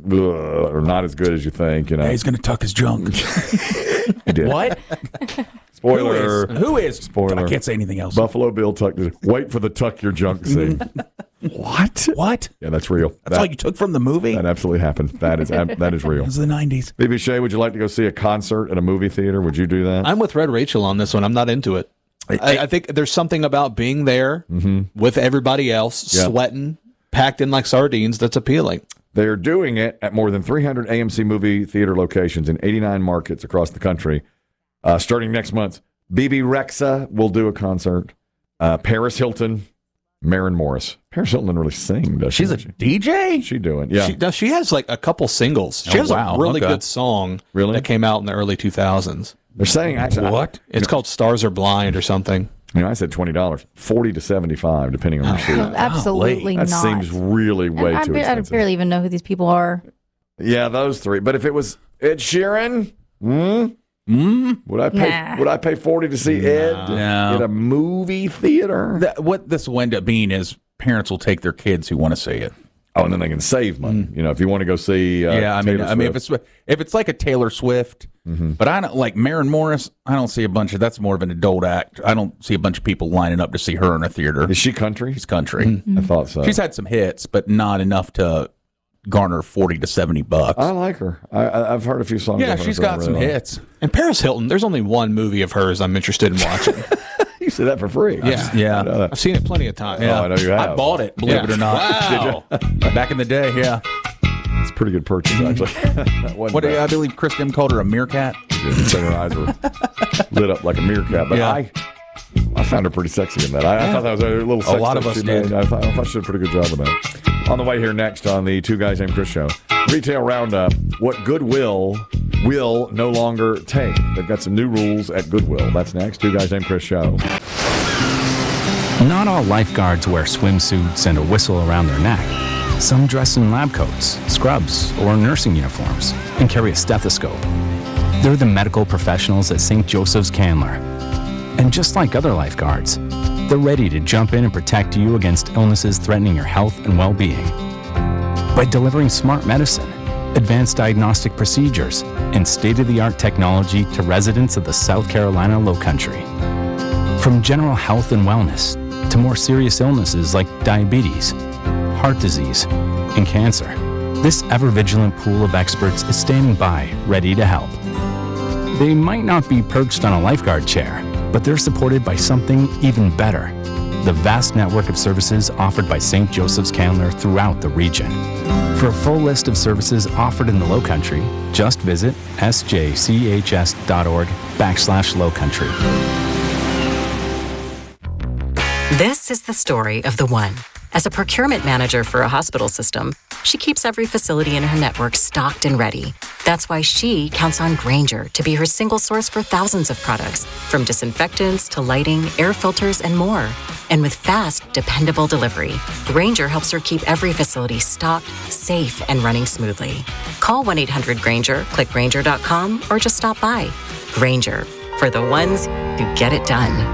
not as good as you think, you know. Yeah, he's going to tuck his junk. He did. What? Spoiler. Who is? Spoiler. I can't say anything else. Buffalo Bill tucked his. Wait for the tuck your junk scene. What? What? Yeah, that's real. That's all you took from the movie? That absolutely happened. That is real. It was the 90s. BB Shea, would you like to go see a concert at a movie theater? Would you do that? I'm with Red Rachel on this one. I'm not into it. I think there's something about being there with everybody else, sweating, packed in like sardines, that's appealing. They're doing it at more than 300 AMC movie theater locations in 89 markets across the country. Starting next month, BB Rexa will do a concert. Paris Hilton, Maren Morris. Paris Hilton doesn't really sing, does she? She's a DJ? She doing, yeah. She has like a couple singles. She has a really good song that came out in the early 2000s. They're saying, actually, what? It's called Stars Are Blind or something. You know, I said $20, $40 to $75, depending on your seat. Absolutely that not. seems really way too expensive. I barely even know who these people are. Yeah, those three. But if it was Ed Sheeran? Would I pay $40 to see Ed in a movie theater? What this will end up being is parents will take their kids who want to see it. Oh, and then they can save money. You know, if you want to go see, I mean, if it's like a Taylor Swift, but I don't like Maren Morris. I don't see a bunch of that's more of an adult act. I don't see a bunch of people lining up to see her in a theater. Is she country? She's country. I thought so. She's had some hits, but not enough to garner $40 to $70. I like her. I've heard a few songs. Yeah, she's got some hits. And Paris Hilton, there's only one movie of hers I'm interested in watching. You see that for free? Yeah. I've seen it plenty of times. Yeah. Oh, I know you have. I bought it, believe it or not. Wow. Back in the day, yeah. It's a pretty good purchase, actually. I believe Chris Dim called her a meerkat. Her eyes were lit up like a meerkat. But I found her pretty sexy in that. I thought that was a little sexy. A lot of us did. I thought she did a pretty good job of that. On the way here next on the Two Guys Named Chris show, Retail Roundup, what Goodwill will no longer take. They've got some new rules at Goodwill. That's next. Two Guys Named Chris show. Not all lifeguards wear swimsuits and a whistle around their neck. Some dress in lab coats, scrubs, or nursing uniforms and carry a stethoscope. They're the medical professionals at St. Joseph's Candler. And just like other lifeguards, they're ready to jump in and protect you against illnesses threatening your health and well-being. By delivering smart medicine, advanced diagnostic procedures, and state-of-the-art technology to residents of the South Carolina Lowcountry. From general health and wellness to more serious illnesses like diabetes, heart disease, and cancer, this ever-vigilant pool of experts is standing by, ready to help. They might not be perched on a lifeguard chair, but they're supported by something even better, the vast network of services offered by St. Joseph's Candler throughout the region. For a full list of services offered in the Lowcountry, just visit sjchs.org/Lowcountry. This is the story of the one. As a procurement manager for a hospital system, she keeps every facility in her network stocked and ready. That's why she counts on Grainger to be her single source for thousands of products, from disinfectants to lighting, air filters, and more. And with fast, dependable delivery, Grainger helps her keep every facility stocked, safe, and running smoothly. Call 1-800-GRAINGER, click Grainger.com, or just stop by. Grainger, for the ones who get it done.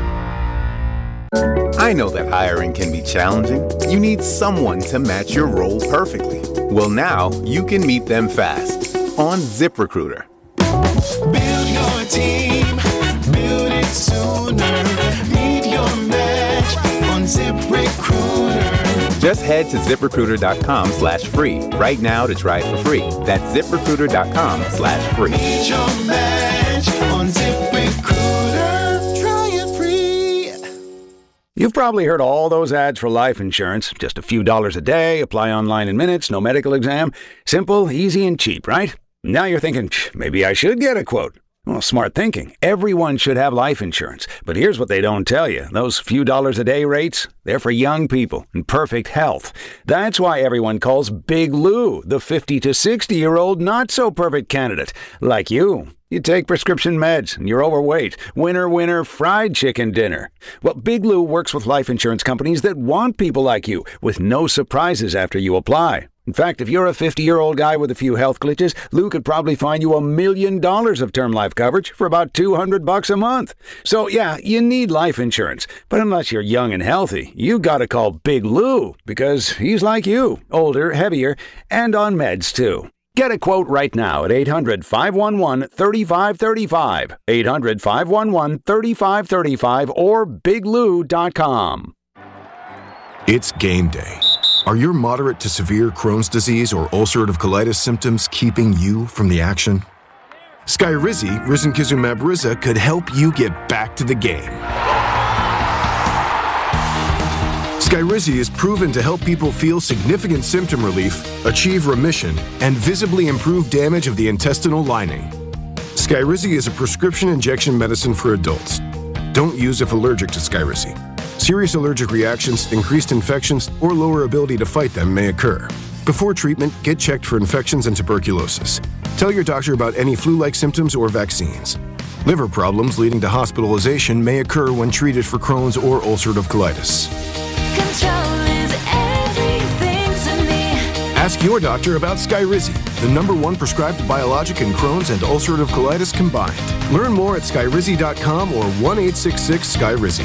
I know that hiring can be challenging. You need someone to match your role perfectly. Well, now you can meet them fast on ZipRecruiter. Build your team, build it sooner. Meet your match on ZipRecruiter. Just head to ZipRecruiter.com/free right now to try it for free. That's ZipRecruiter.com/free. Meet your match on ZipRecruiter. Try it free. You've probably heard all those ads for life insurance. Just a few dollars a day, apply online in minutes, no medical exam. Simple, easy, and cheap, right? Now you're thinking, maybe I should get a quote. Well, smart thinking. Everyone should have life insurance. But here's what they don't tell you. Those few dollars a day rates, they're for young people in perfect health. That's why everyone calls Big Lou the 50 to 60-year-old not-so-perfect candidate. Like you. You take prescription meds and you're overweight. Winner, winner, fried chicken dinner. Well, Big Lou works with life insurance companies that want people like you with no surprises after you apply. In fact, if you're a 50-year-old guy with a few health glitches, Lou could probably find you $1 million of term life coverage for about $200 a month. So yeah, you need life insurance. But unless you're young and healthy, you gotta call Big Lou because he's like you, older, heavier, and on meds too. Get a quote right now at 800-511-3535, 800-511-3535, or biglou.com. It's game day. Are your moderate to severe Crohn's disease or ulcerative colitis symptoms keeping you from the action? Skyrizi, risankizumab Riza, could help you get back to the game. Skyrizi is proven to help people feel significant symptom relief, achieve remission, and visibly improve damage of the intestinal lining. Skyrizi is a prescription injection medicine for adults. Don't use if allergic to Skyrizi. Serious allergic reactions, increased infections, or lower ability to fight them may occur. Before treatment, get checked for infections and tuberculosis. Tell your doctor about any flu-like symptoms or vaccines. Liver problems leading to hospitalization may occur when treated for Crohn's or ulcerative colitis. Control is everything to me. Ask your doctor about Skyrizi. the #1 prescribed biologic in Crohn's and ulcerative colitis combined. Learn more at skyrizi.com or 1-866-SKY-RIZZI.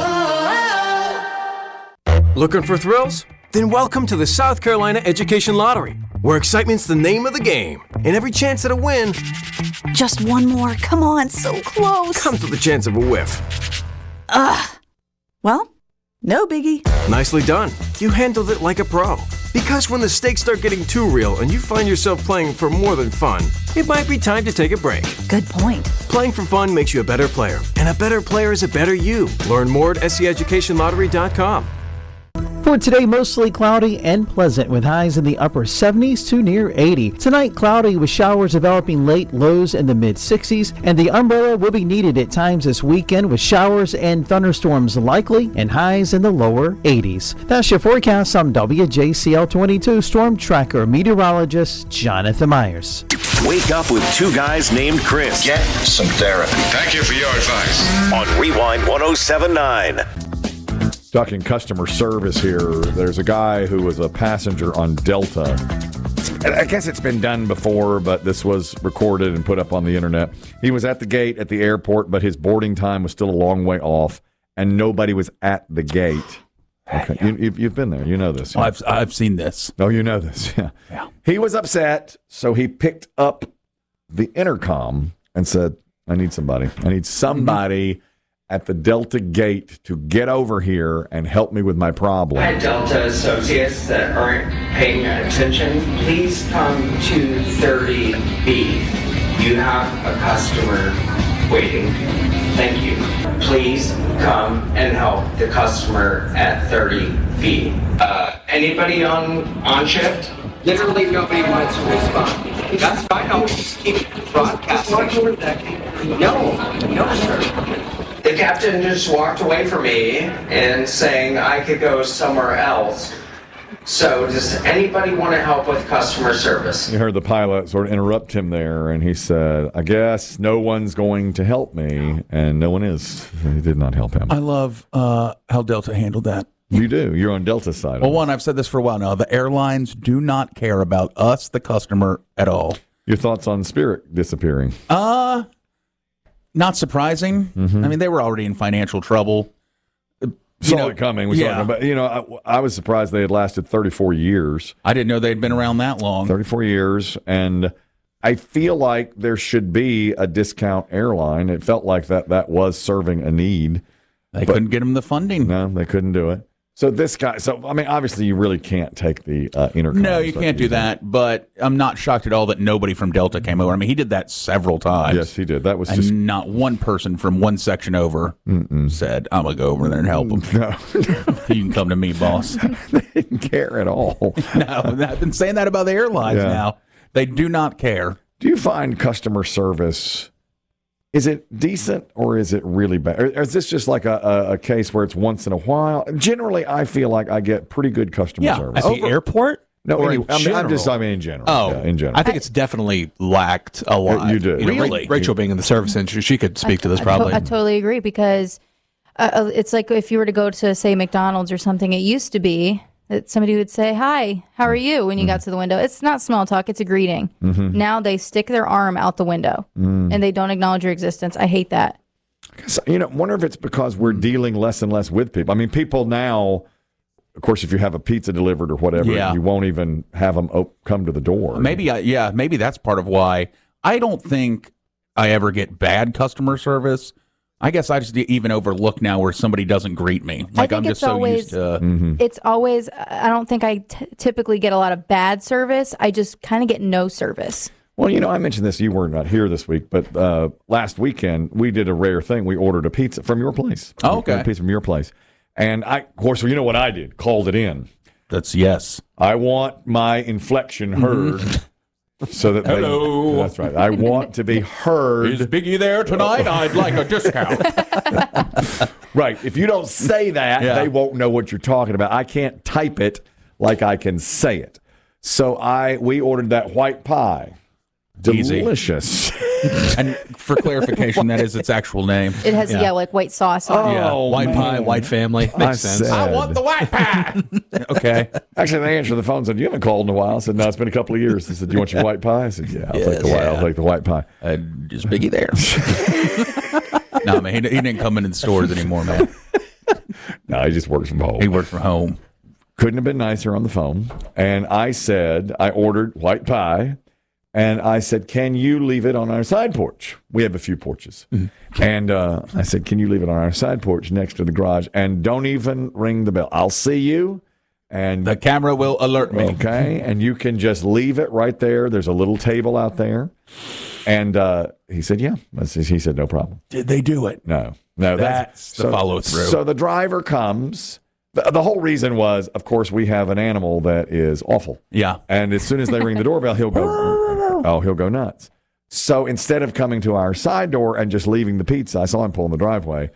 Looking for thrills? Then welcome to the South Carolina Education Lottery, where excitement's the name of the game, and every chance at a win Just one more. Come on, so close. comes with the chance of a whiff. Ugh. Well, no biggie. Nicely done. You handled it like a pro. Because when the stakes start getting too real and you find yourself playing for more than fun, it might be time to take a break. Good point. Playing for fun makes you a better player, and a better player is a better you. Learn more at SCEducationLottery.com. For today, mostly cloudy and pleasant with highs in the upper 70s to near 80. Tonight, cloudy with showers developing late, lows in the mid-60s, and the umbrella will be needed at times this weekend with showers and thunderstorms likely and highs in the lower 80s. That's your forecast. I'm WJCL 22 Storm Tracker meteorologist Jonathan Myers. Wake up with two guys named Chris. Get some therapy. Thank you for your advice. On Rewind 107.9. Talking customer service here, there's a guy who was a passenger on Delta. I guess it's been done before, but this was recorded and put up on the internet. He was at the gate at the airport, but his boarding time was still a long way off, and nobody was at the gate. Okay, you've been there. You know this. Yeah. I've seen this. Oh, you know this. Yeah. He was upset, so he picked up the intercom and said, I need somebody. I need somebody at the Delta gate to get over here and help me with my problem. Hi, Delta associates that aren't paying attention, please come to 30B. You have a customer waiting. Thank you. Please come and help the customer at 30B. Anybody on shift? Literally nobody wants to respond. That's fine. I'll just keep broadcasting. No, sir. The captain just walked away from me and saying I could go somewhere else. So does anybody want to help with customer service? You heard the pilot sort of interrupt him there, and he said, I guess no one's going to help me, and no one is. He did not help him. I love how Delta handled that. You do. You're on Delta's side. Well, one, I've said this for a while now. The airlines do not care about us, the customer, at all. Your thoughts on Spirit disappearing? Not surprising. Mm-hmm. I mean, they were already in financial trouble. Saw it coming. But I was surprised they had lasted 34 years. I didn't know they'd been around that long. 34 years, and I feel like there should be a discount airline. It felt like that was serving a need. They couldn't get them the funding. No, they couldn't do it. So this guy, obviously you really can't take the intercom. No, you can't do that, but I'm not shocked at all that nobody from Delta came over. I mean, he did that several times. Yes, he did. That was and just... not one person from one section over said, I'm going to go over there and help him. No. You can come to me, boss. They didn't care at all. No, I've been saying that about the airlines now. They do not care. Do you find customer service... Is it decent or is it really bad? Or is this just like a case where it's once in a while? Generally, I feel like I get pretty good customer service. At the airport? No, or in general. Oh, in general. I think it's definitely lacked a lot. You do. Really? Rachel being in the service industry, she could speak to this probably. I totally agree because it's like if you were to go to, say, McDonald's or something, it used to be that somebody would say, hi, how are you, when you got to the window. It's not small talk, it's a greeting. Mm-hmm. Now they stick their arm out the window and they don't acknowledge your existence. I hate that. Wonder if it's because we're dealing less and less with people. I mean, people now, of course, if you have a pizza delivered or whatever, you won't even have them come to the door. Maybe that's part of why I don't think I ever get bad customer service. I guess I just even overlook now where somebody doesn't greet me. Like I'm just so used to. It's always. I don't think I typically get a lot of bad service. I just kind of get no service. Well, I mentioned this. You were not here this week, but last weekend we did a rare thing. We ordered a pizza from your place. Oh, okay. A pizza from your place, and of course, you know what I did? Called it in. That's yes. I want my inflection heard. So that hello. That's right. I want to be heard. Is Biggie there tonight? I'd like a discount. Right. If you don't say that, they won't know what you're talking about. I can't type it like I can say it. So we ordered that white pie. Delicious. And for clarification, that is its actual name. It has, like white sauce on it. White pie, white family. Makes sense. I want the white pie. Okay. Actually, they answered the phone and said, you haven't called in a while. I said, no, it's been a couple of years. They said, do you want your white pie? I said, yeah, I'll take the white pie. Just Biggie there. No, man, he didn't come in the stores anymore, man. No, he just works from home. He works from home. Couldn't have been nicer on the phone. And I said, I ordered white pie. And I said, can you leave it on our side porch? We have a few porches. Mm-hmm. And I said, can you leave it on our side porch next to the garage? And don't even ring the bell. I'll see you. And the camera will alert me. Okay. And you can just leave it right there. There's a little table out there. And he said, yeah. He said, no problem. Did they do it? No. That's the follow through. So the driver comes. The whole reason was, of course, we have an animal that is awful. Yeah. And as soon as they ring the doorbell, he'll go nuts. So instead of coming to our side door and just leaving the pizza, I saw him pull in the driveway.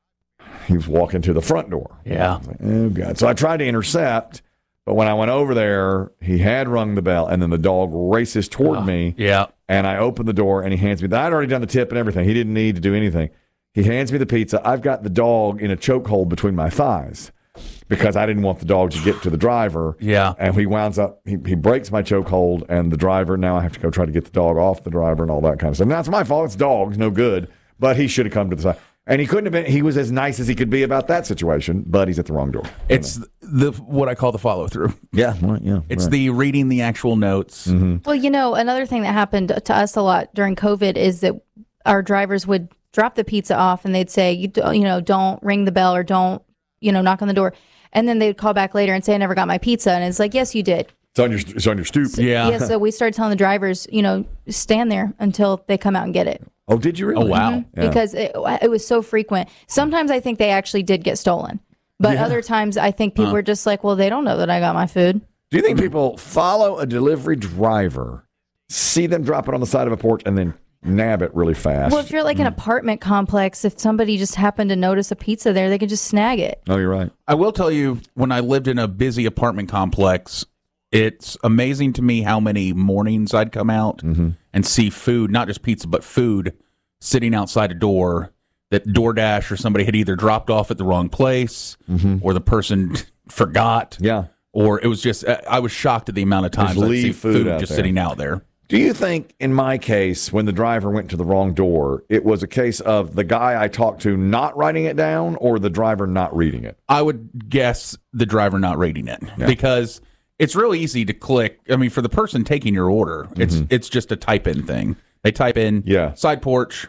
He was walking to the front door. Yeah. I was like, oh, God. So I tried to intercept, but when I went over there, he had rung the bell, and then the dog races toward me. Yeah. And I opened the door, and he hands me. I'd already done the tip and everything. He didn't need to do anything. He hands me the pizza. I've got the dog in a chokehold between my thighs, because I didn't want the dog to get to the driver. Yeah. And he winds up, he breaks my chokehold, and the driver, now I have to go try to get the dog off the driver and all that kind of stuff. Now, it's my fault. It's dogs, no good. But he should have come to the side. And he couldn't have been, he was as nice as he could be about that situation, but he's at the wrong door. It's what I call the follow through. Yeah. Well, yeah. It's the reading the actual notes. Mm-hmm. Well, another thing that happened to us a lot during COVID is that our drivers would drop the pizza off and they'd say, don't ring the bell or don't, knock on the door. And then they'd call back later and say, I never got my pizza. And it's like, yes, you did. It's on your stoop. Yeah. So we started telling the drivers, stand there until they come out and get it. Oh, did you really? Oh, wow. Mm-hmm. Yeah. Because it was so frequent. Sometimes I think they actually did get stolen. But other times I think people were just like, well, they don't know that I got my food. Do you think people follow a delivery driver, see them drop it on the side of a porch, and then nab it really fast? Well, if you're like an apartment complex, if somebody just happened to notice a pizza there, they could just snag it. Oh, you're right. I will tell you, when I lived in a busy apartment complex, it's amazing to me how many mornings I'd come out and see food, not just pizza, but food sitting outside a door that DoorDash or somebody had either dropped off at the wrong place or the person forgot. Yeah. Or it was just, I was shocked at the amount of times I'd see food just sitting out there. Do you think, in my case, when the driver went to the wrong door, it was a case of the guy I talked to not writing it down or the driver not reading it? I would guess the driver not reading it because it's really easy to click. I mean, for the person taking your order, it's just a type-in thing. They type in side porch,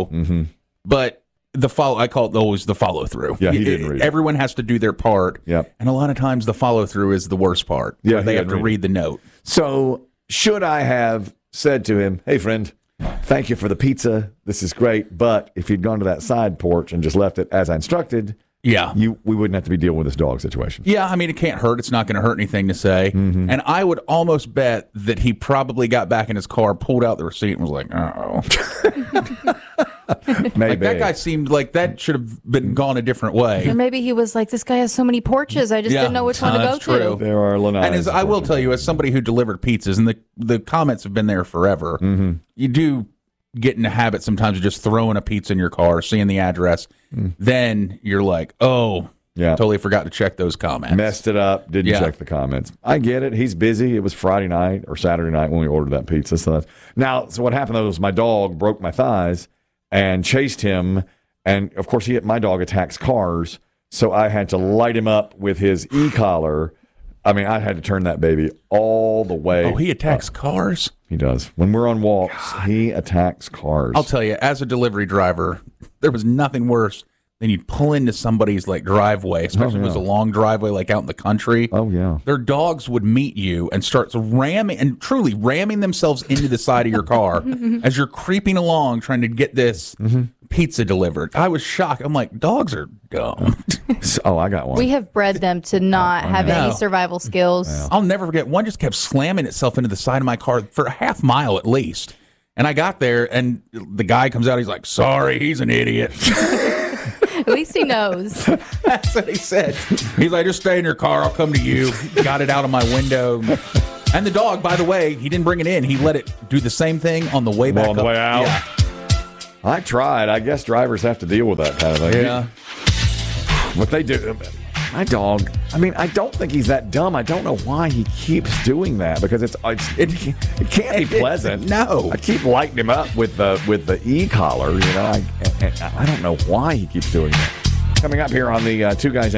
but I call it always the follow-through. Yeah, he didn't read it. Everyone has to do their part, and a lot of times the follow-through is the worst part. Yeah, they have to read the note. So should I have said to him, hey, friend, thank you for the pizza. This is great. But if you'd gone to that side porch and just left it as I instructed, we wouldn't have to be dealing with this dog situation. Yeah, I mean, it can't hurt. It's not going to hurt anything to say. And I would almost bet that he probably got back in his car, pulled out the receipt, and was like, uh-oh. Maybe. Like, that guy seemed like that should have been gone a different way. Or maybe he was like, this guy has so many porches, I just didn't know which one to go to. There are Lanai. And I will tell you, as somebody who delivered pizzas, and the comments have been there forever, you do get in the habit sometimes of just throwing a pizza in your car, seeing the address. Then you're like, totally forgot to check those comments. Messed it up, didn't check the comments. I get it. He's busy. It was Friday night or Saturday night when we ordered that pizza. So what happened, though, was my dog broke my thighs and chased him. And, of course, my dog attacks cars, so I had to light him up with his e-collar. I mean, I had to turn that baby all the way. Oh, he attacks cars? He does. When we're on walks, he attacks cars. I'll tell you, as a delivery driver, there was nothing worse than you'd pull into somebody's driveway, especially if it was a long driveway out in the country. Oh, yeah. Their dogs would meet you and start truly ramming themselves into the side of your car as you're creeping along trying to get this pizza delivered. I was shocked. I'm like, dogs are dumb. I got one. We have bred them to not have any survival skills. Yeah. I'll never forget. One just kept slamming itself into the side of my car for a half mile at least. And I got there, and the guy comes out. He's like, sorry, he's an idiot. At least he knows. That's what he said. He's like, just stay in your car. I'll come to you. Got it out of my window. And the dog, by the way, he didn't bring it in. He let it do the same thing on the way back on the up. way out. Yeah. I tried. I guess drivers have to deal with that kind of thing. Yeah. What they do. My dog, I mean, I don't think he's that dumb. I don't know why he keeps doing that because it can't be pleasant. No. I keep lighting him up with the e-collar, you know. I don't know why he keeps doing that. Coming up here on the Two Guys